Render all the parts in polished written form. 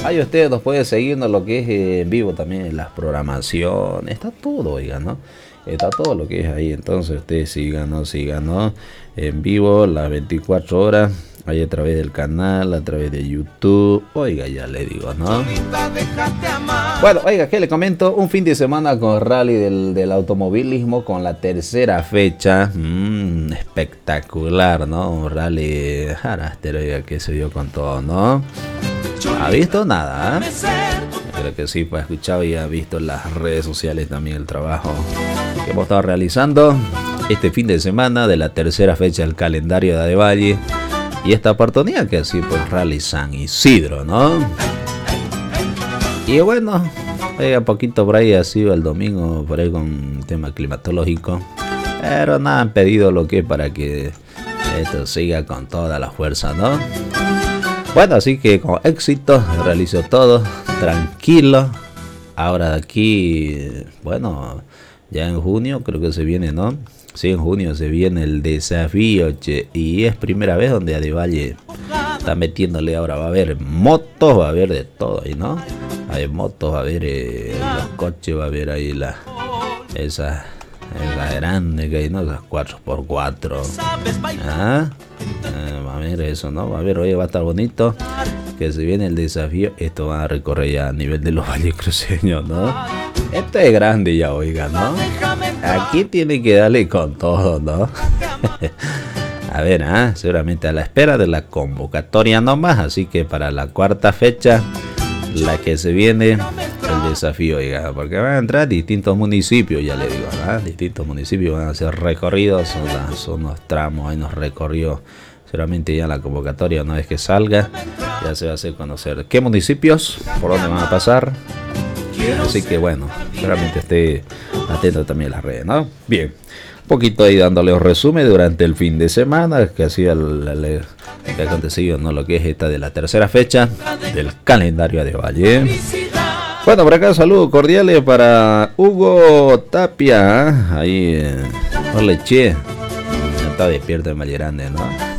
Ahí usted nos puede seguirnos lo que es en vivo también, las programaciones, está todo, oiga, ¿no? Está todo lo que es ahí, entonces usted síganos en vivo las 24 horas, ahí a través del canal, a través de YouTube, oiga, ya le digo, ¿no? Bueno, oiga, ¿qué le comento? Un fin de semana con rally del automovilismo con la tercera fecha, espectacular, ¿no? Un rally carácter, oiga, que se dio con todo, ¿no? ¿Ha visto nada? Creo que sí, pues ha escuchado y ha visto en las redes sociales también el trabajo que hemos estado realizando este fin de semana de la tercera fecha del calendario de Adevalle y esta oportunidad que así pues Rally San Isidro, ¿no? Y bueno, poquito por ahí ha sido el domingo por ahí con tema climatológico, pero nada han pedido lo que para que esto siga con toda la fuerza, ¿no? Bueno, así que con éxito realizó todo, tranquilo. Ahora de aquí, bueno, ya en junio creo que se viene, ¿no? Sí, en junio se viene el desafío, che, y es primera vez donde Adevalle está metiéndole ahora. Va a haber motos, va a haber de todo ahí, ¿no? Hay motos, va a haber los coches, va a haber ahí esas grandes que hay, ¿no? Esas 4x4. ¿Ah? Va a ver eso, ¿no? Va a ver, oye, va a estar bonito. Que se viene el desafío. Esto va a recorrer ya a nivel de los valles cruceños, ¿no? Esto es grande ya, oiga, ¿no? Aquí tiene que darle con todo, ¿no? A ver, seguramente a la espera de la convocatoria nomás. Así que para la cuarta fecha, la que se viene, el desafío, oiga, porque van a entrar distintos municipios, ya le digo, ¿verdad? Distintos municipios van a hacer recorridos, son unos tramos, hay unos recorridos. Seguramente ya la convocatoria, una vez que salga, ya se va a hacer conocer qué municipios, por dónde van a pasar. Así que bueno, seguramente esté atento también a las redes, ¿no? Bien, un poquito ahí dándole un resumen durante el fin de semana que ha sido que ha acontecido, ¿no? Lo que es esta de la tercera fecha del calendario de Adevalle. Bueno, por acá saludos cordiales para Hugo Tapia, ahí no le eché, está despierto en Valle Grande, ¿no?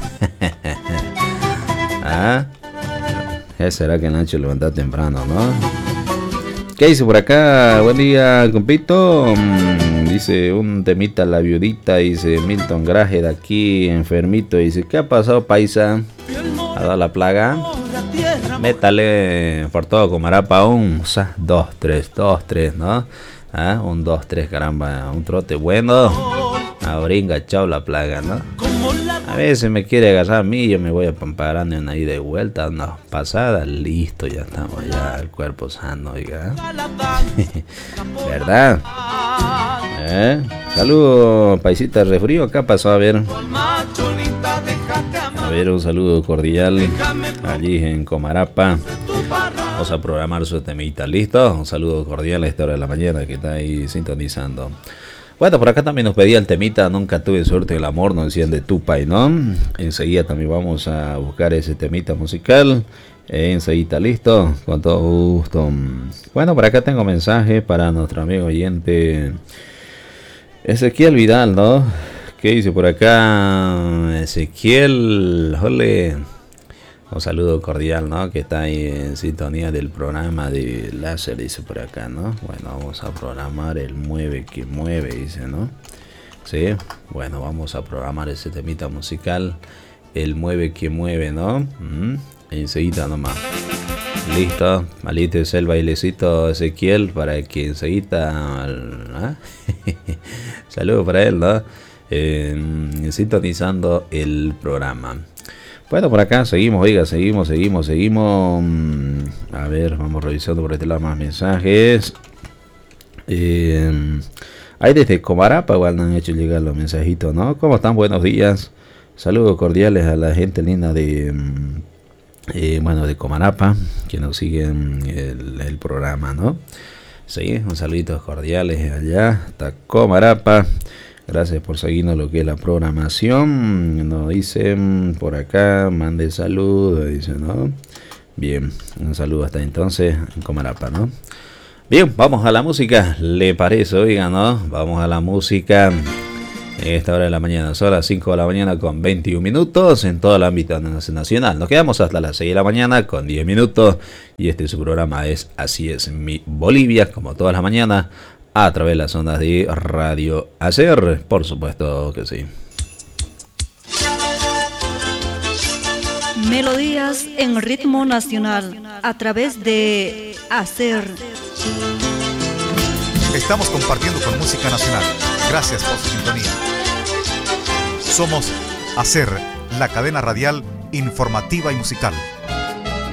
Ya será que Nacho levanta temprano, ¿no? ¿Qué dice por acá? Buen día, compito. Dice un temita la viudita, dice Milton Graje de aquí, enfermito. Dice, ¿qué ha pasado, paisa? ¿Ha dado la plaga? Métale por todo Comarapa un 2, 3, 2, 3, ¿no? Un 2, 3, caramba, un trote bueno. Abringa, chao la plaga, ¿no? A veces me quiere agarrar a mí, yo me voy a parando en ahí de vuelta, no, pasada, listo, ya estamos, ya el cuerpo sano, oiga. ¿Verdad? Saludos, paisita refrío, acá pasó a ver, un saludo cordial allí en Comarapa. Vamos a programar su temita, ¿listo? Un saludo cordial a esta hora de la mañana que está ahí sintonizando. Bueno, por acá también nos pedía el temita Nunca tuve suerte del amor, nos decían de Tupac, ¿no? Enseguida también vamos a buscar ese temita musical. Enseguida, listo, con todo gusto. Bueno, por acá tengo mensaje para nuestro amigo oyente Ezequiel Vidal, ¿no? ¿Qué dice por acá? Ezequiel, ole. Un saludo cordial, ¿no? Que está ahí en sintonía del programa de Láser, dice por acá, ¿no? Bueno, vamos a programar el Mueve que Mueve, dice, ¿no? Sí, bueno, vamos a programar ese temita musical, el Mueve que Mueve, ¿no? Enseguida nomás. Listo, malito es el bailecito Ezequiel para que enseguida... Saludos para él, ¿no? Sintonizando el programa. Bueno, por acá seguimos, oiga, seguimos. A ver, vamos revisando por este lado más mensajes. Ahí desde Comarapa igual nos han hecho llegar los mensajitos, ¿no? ¿Cómo están? Buenos días. Saludos cordiales a la gente linda de Comarapa, que nos siguen el programa, ¿no? Sí, un saludito cordiales allá, hasta Comarapa. Gracias por seguirnos lo que es la programación. Nos dicen por acá, mande saludos, dice, ¿no? Bien, un saludo hasta entonces en Comarapa, ¿no? Bien, vamos a la música, ¿le parece? Oiga, ¿no? Vamos a la música. Esta hora de la mañana, son las 5 de la mañana con 21 minutos en todo el ámbito nacional. Nos quedamos hasta las 6 de la mañana con 10 minutos y su programa es Así es mi Bolivia, como todas las mañanas, a través de las ondas de Radio ACR, por supuesto que sí. Melodías en ritmo nacional a través de ACR. Estamos compartiendo con música nacional. Gracias por su sintonía. Somos ACR, la cadena radial informativa y musical.